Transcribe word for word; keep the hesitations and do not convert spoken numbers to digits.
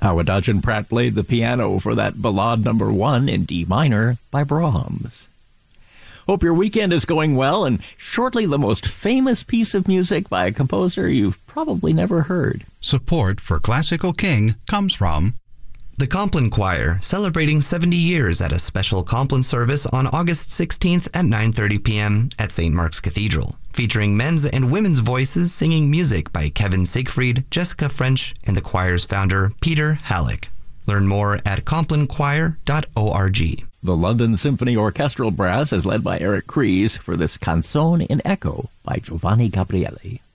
Howard Dodgen Pratt played the piano for that Ballade number one in D minor by Brahms. Hope your weekend is going well, and shortly the most famous piece of music by a composer you've probably never heard. Support for Classical King comes from the Compline Choir, celebrating seventy years at a special Compline service on August sixteenth at nine thirty p.m. at Saint Mark's Cathedral, featuring men's and women's voices singing music by Kevin Siegfried, Jessica French, and the choir's founder, Peter Halleck. Learn more at compline choir dot org. The London Symphony Orchestral Brass is led by Eric Kries for this Canzone in Echo by Giovanni Gabrieli.